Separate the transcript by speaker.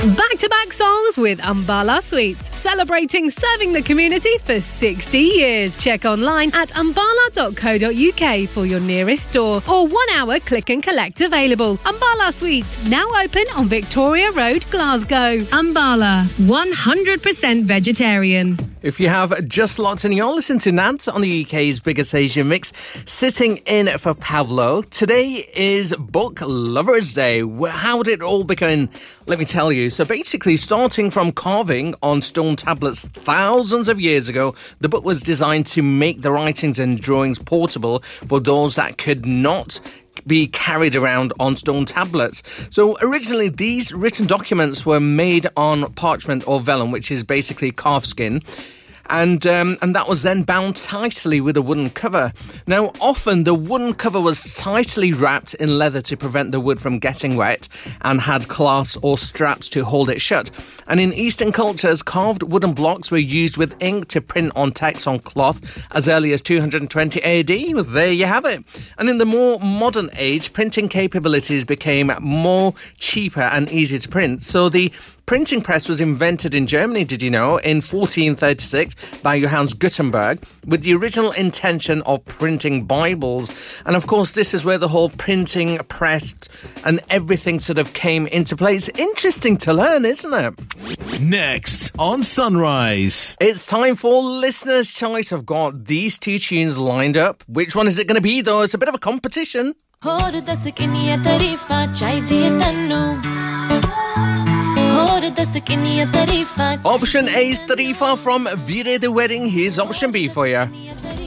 Speaker 1: Back-to-back songs with Ambala Sweets, celebrating serving the community for 60 years. Check online at ambala.co.uk for your nearest store or 1 hour click and collect available. Ambala Sweets, now open on Victoria Road, Glasgow. Ambala, 100% vegetarian.
Speaker 2: If you have just locked in, you're listening to Nads on the UK's biggest Asian mix. Sitting in for Pablo. Today is Book Lovers Day. How did it all begin? Let me tell you. So basically, starting from carving on stone tablets thousands of years ago, the book was designed to make the writings and drawings portable for those that could not be carried around on stone tablets. So originally these written documents were made on parchment or vellum, which is basically calf skin. And that was then bound tightly with a wooden cover. Now, often the wooden cover was tightly wrapped in leather to prevent the wood from getting wet and had clasps or straps to hold it shut. And in Eastern cultures, carved wooden blocks were used with ink to print on text on cloth as early as 220 AD. Well, there you have it. And in the more modern age, printing capabilities became more cheaper and easier to print. So the printing press was invented in Germany, did you know, in 1436 by Johannes Gutenberg with the original intention of printing Bibles. And of course, this is where the whole printing press and everything sort of came into play. It's interesting to learn, isn't it?
Speaker 3: Next on Sunrise.
Speaker 2: It's time for Listener's Choice. I've got these two tunes lined up. Which one is it going to be, though? It's a bit of a competition.
Speaker 4: Option
Speaker 2: A is Tarifa from Veere the Wedding. Here's option B for you.